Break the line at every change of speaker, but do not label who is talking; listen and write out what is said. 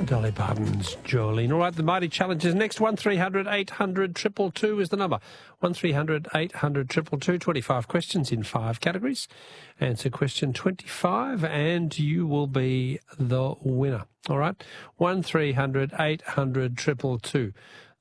Dolly Parton's Jolene. All right, the Mighty Challenge is next. 1300 800 222 is the number. 1300 800 222. 25 questions in 5 categories. Answer question 25 and you will be the winner. All right, 1300 800 222.